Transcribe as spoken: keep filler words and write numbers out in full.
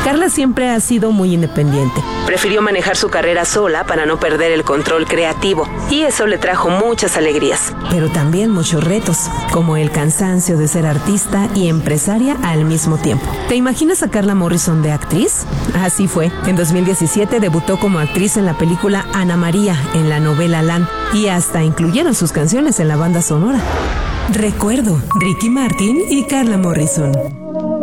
Carla siempre ha sido muy independiente. Prefirió manejar su carrera sola para no perder el control creativo, y eso le trajo muchas alegrías. Pero también muchos retos, como el cansancio de ser artista y empresaria al mismo tiempo. ¿Te imaginas a Carla Morrison de actriz? Así fue. En dos mil diecisiete debutó como actriz en la película Ana María, en la novela Land, y hasta incluyeron sus canciones en la banda sonora. Recuerdo, Ricky Martin y Carla Morrison.